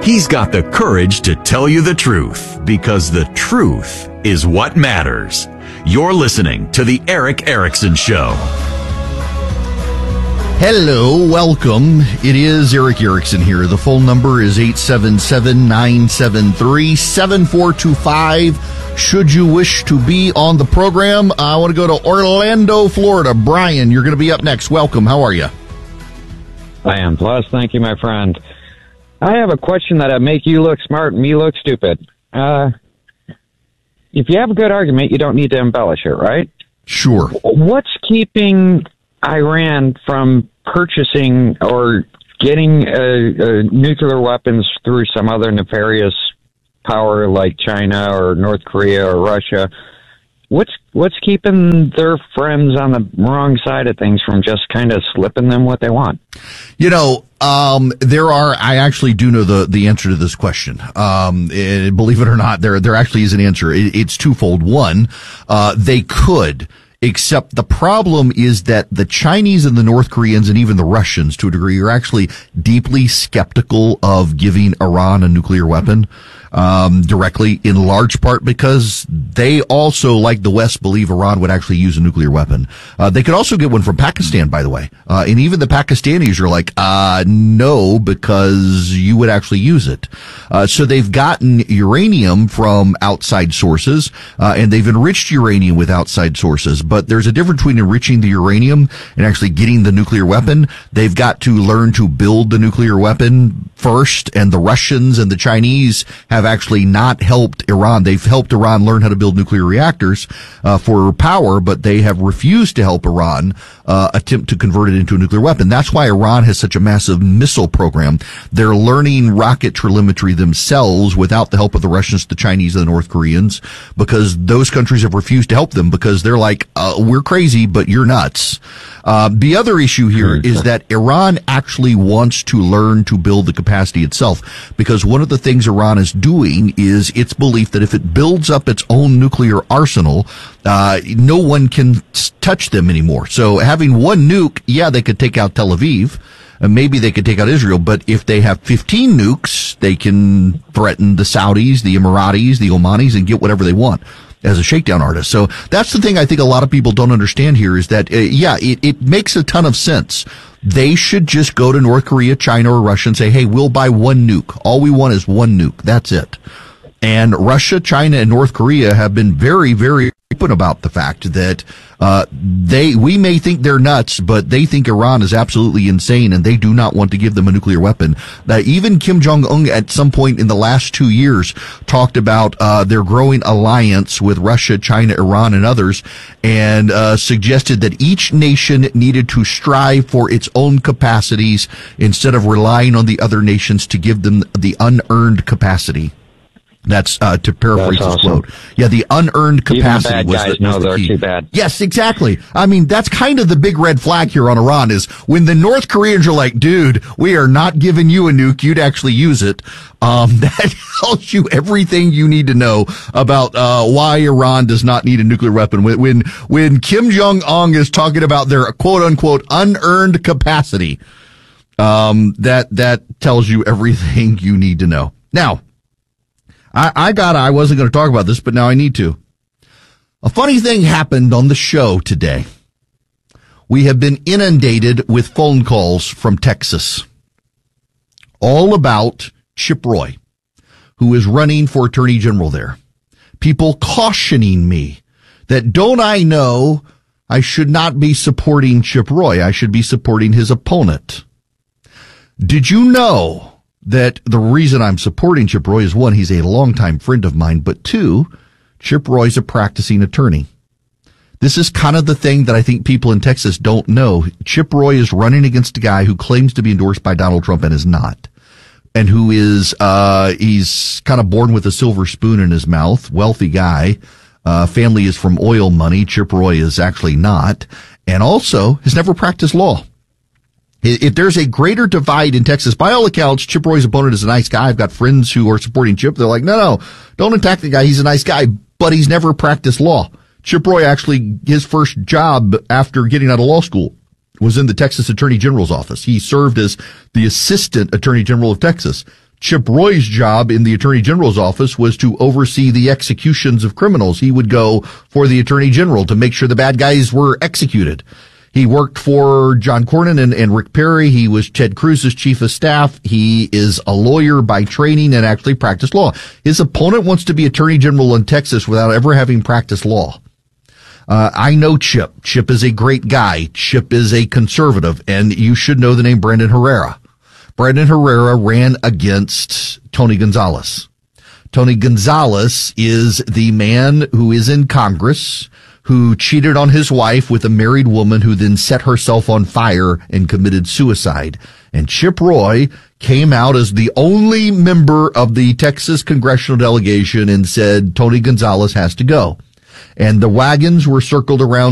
He's got the courage to tell you the truth, because the truth is what matters. You're listening to The Erick Erickson Show. Hello, welcome. It is Erick Erickson here. The phone number is 877-973-7425. Should you wish to be on the program, I want to go to Orlando, Florida. Brian, you're going to be up next. Welcome. How are you? I am. Plus, thank you, my friend. I have a question that'll make you look smart and me look stupid. If you have a good argument, you don't need to embellish it, right? Sure. What's keeping Iran from purchasing or getting nuclear weapons through some other nefarious power like China or North Korea or Russia? What's keeping their friends on the wrong side of things from just kind of slipping them what they want? You know, I actually do know the answer to this question. Believe it or not, there actually is an answer. It's twofold. One, they could, except the problem is that the Chinese and the North Koreans and even the Russians, to a degree, are actually deeply skeptical of giving Iran a nuclear weapon. Directly, in large part because they also, like the West, believe Iran would actually use a nuclear weapon. They could also get one from Pakistan, by the way. And even the Pakistanis are like, no, because you would actually use it. So they've gotten uranium from outside sources, and they've enriched uranium with outside sources. But there's a difference between enriching the uranium and actually getting the nuclear weapon. They've got to learn to build the nuclear weapon first, and the Russians and the Chinese have actually not helped Iran. They've helped Iran learn how to build nuclear reactors for power, but they have refused to help Iran attempt to convert it into a nuclear weapon. That's why Iran has such a massive missile program. They're learning rocket telemetry themselves without the help of the Russians, the Chinese, and the North Koreans, because those countries have refused to help them because they're like, we're crazy, but you're nuts. The other issue here is that Iran actually wants to learn to build the capacity itself, because one of the things Iran is doing is its belief that if it builds up its own nuclear arsenal, no one can touch them anymore. So having one nuke, yeah, they could take out Tel Aviv. Maybe they could take out Israel, but if they have 15 nukes, they can threaten the Saudis, the Emiratis, the Omanis, and get whatever they want as a shakedown artist. So that's the thing I think a lot of people don't understand here is that, it makes a ton of sense. They should just go to North Korea, China, or Russia and say, hey, we'll buy one nuke. All we want is one nuke. That's it. And Russia, China, and North Korea have been very, very open about the fact that we may think they're nuts, but they think Iran is absolutely insane, and they do not want to give them a nuclear weapon. Even Kim Jong-un at some point in the last 2 years talked about their growing alliance with Russia, China, Iran, and others, and suggested that each nation needed to strive for its own capacities instead of relying on the other nations to give them the unearned capacity. That's to paraphrase his quote. Yeah, the unearned capacity was the key. Too bad. Yes, exactly. I mean, that's kind of the big red flag here on Iran is when the North Koreans are like, dude, we are not giving you a nuke, you'd actually use it. That tells you everything you need to know about why Iran does not need a nuclear weapon. When Kim Jong-un is talking about their quote unquote unearned capacity, that tells you everything you need to know. Now, I wasn't going to talk about this, but now I need to. A funny thing happened on the show today. We have been inundated with phone calls from Texas, all about Chip Roy, who is running for Attorney General there. People cautioning me that don't I know I should not be supporting Chip Roy. I should be supporting his opponent. Did you know that the reason I'm supporting Chip Roy is, one, he's a longtime friend of mine, but two, Chip Roy's a practicing attorney. This is kind of the thing that I think people in Texas don't know. Chip Roy is running against a guy who claims to be endorsed by Donald Trump and is not. And who is, he's kind of born with a silver spoon in his mouth, wealthy guy. Family is from oil money. Chip Roy is actually not. And also has never practiced law. If there's a greater divide in Texas, by all accounts, Chip Roy's opponent is a nice guy. I've got friends who are supporting Chip. They're like, no, don't attack the guy. He's a nice guy, but he's never practiced law. Chip Roy actually, his first job after getting out of law school was in the Texas Attorney General's office. He served as the Assistant Attorney General of Texas. Chip Roy's job in the Attorney General's office was to oversee the executions of criminals. He would go for the Attorney General to make sure the bad guys were executed. He worked for John Cornyn and Rick Perry. He was Ted Cruz's chief of staff. He is a lawyer by training and actually practiced law. His opponent wants to be Attorney General in Texas without ever having practiced law. I know Chip. Chip is a great guy. Chip is a conservative, and you should know the name Brandon Herrera. Brandon Herrera ran against Tony Gonzalez. Tony Gonzalez is the man who is in Congress who cheated on his wife with a married woman who then set herself on fire and committed suicide. And Chip Roy came out as the only member of the Texas congressional delegation and said Tony Gonzalez has to go. And the wagons were circled around